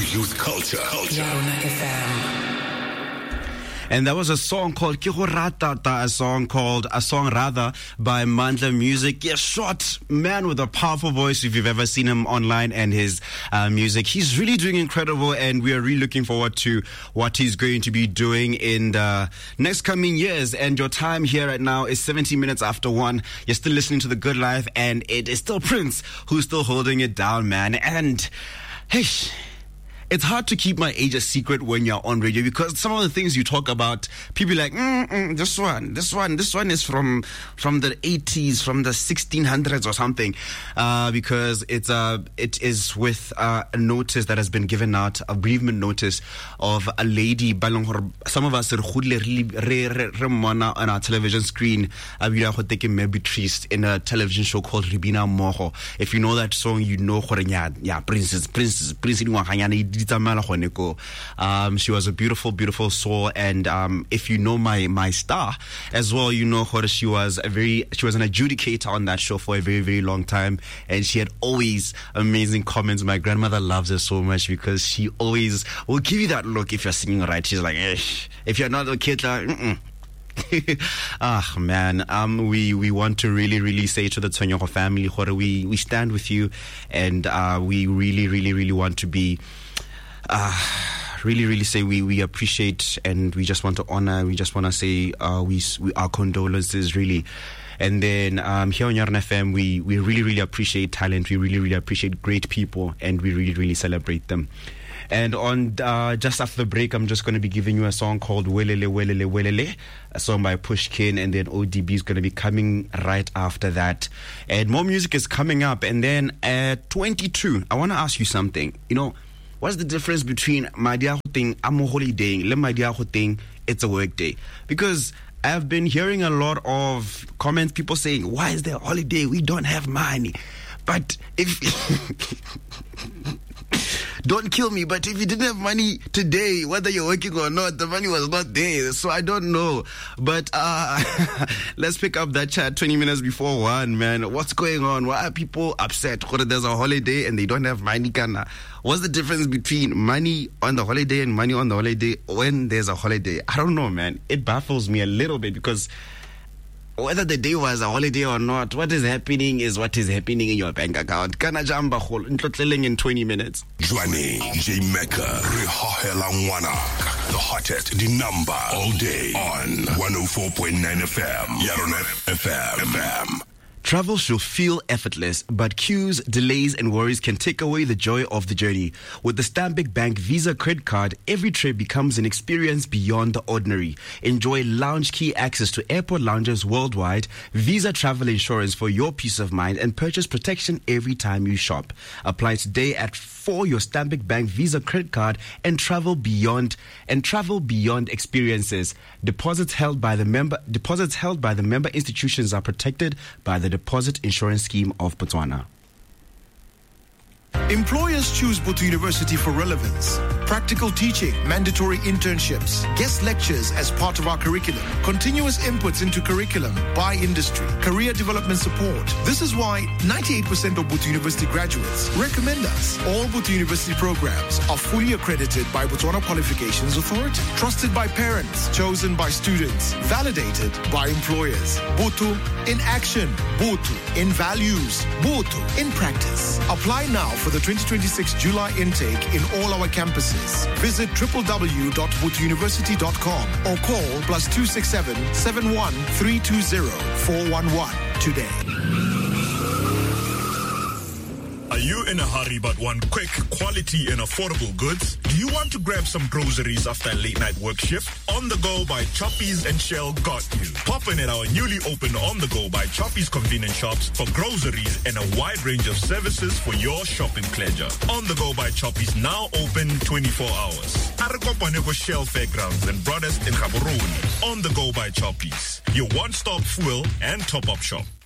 youth culture. Yarona FM. And that was a song called Ke Go Ratata, a song by Mandla Music. Yeah, short man with a powerful voice if you've ever seen him online and his music. He's really doing incredible, and we are really looking forward to what he's going to be doing in the next coming years. And your time here right now is 17 minutes after 1. You're still listening to The Good Life, and it is still Prince who's still holding it down, man. And hey, it's hard to keep my age a secret when you're on radio, because some of the things you talk about, people are like, this one is from the 80s, from the 1600s or something, because it is with a notice that has been given out, a bereavement notice of a lady. Some of us on our television screen, maybe trist in a television show called Ribina Moho. If you know that song, you know Princess. She was a beautiful soul, and if you know my star as well, you know her. She was an adjudicator on that show for a very, very long time, and she had always amazing comments. My grandmother loves her so much because she always will give you that look if you're singing right. She's like, if you're not a kid, we want to really say to the Tshwenyego family, we stand with you, and we really want to be really say we appreciate, and we just want to honor, we just want to say our condolences, really. And then here on Yarona FM, we really appreciate talent, we really appreciate great people, and we really celebrate them. And on just after the break, I'm just going to be giving you a song called Welele Welele Welele, a song by Pushkin, and then ODB is going to be coming right after that. And more music is coming up. And then at 22, I want to ask you something. You know, what's the difference between Madia thing, I'm a holiday, Le Madia thing, it's a work day? Because I've been hearing a lot of comments, people saying, why is there a holiday? We don't have money. But if don't kill me, but if you didn't have money today, whether you're working or not, the money was not there. So I don't know. But let's pick up that chat 20 minutes before 1, man. What's going on? Why are people upset? There's a holiday and they don't have money. What's the difference between money on the holiday and money on the holiday when there's a holiday? I don't know, man. It baffles me a little bit, because whether the day was a holiday or not, what is happening is what is happening in your bank account. Kana jamba kholo ntlotleling in 20 minutes. Johnny J Mecca, Rihahela Ngwana, the hottest, the number all day on 104.9 FM, Yarona FM. Travel should feel effortless, but queues, delays, and worries can take away the joy of the journey. With the Stanbic Bank Visa credit card, every trip becomes an experience beyond the ordinary. Enjoy lounge key access to airport lounges worldwide, Visa travel insurance for your peace of mind, and purchase protection every time you shop. Apply today for your Stanbic Bank Visa credit card and travel beyond experiences. Deposits held by the member institutions are protected by the Deposit Insurance Scheme of Botswana. Employers choose Botho University for relevance. Practical teaching, mandatory internships, guest lectures as part of our curriculum, continuous inputs into curriculum by industry, career development support. This is why 98% of Botho University graduates recommend us. All Botho University programs are fully accredited by Botswana Qualifications Authority, trusted by parents, chosen by students, validated by employers. Botho in action, Botho in values, Botho in practice. Apply now for the 2026 July intake in all our campuses. Visit www.bothouniversity.com or call +267 71 320 411 today. Are you in a hurry but want quick, quality and affordable goods? Do you want to grab some groceries after a late night work shift? On the Go by Choppies and Shell got you. Pop in at our newly opened On the Go by Choppies convenience shops for groceries and a wide range of services for your shopping pleasure. On the Go by Choppies now open 24 hours. Arekopaneko Shell Fairgrounds and Broadest in Gaborone. On the Go by Choppies, your one-stop fuel and top-up shop.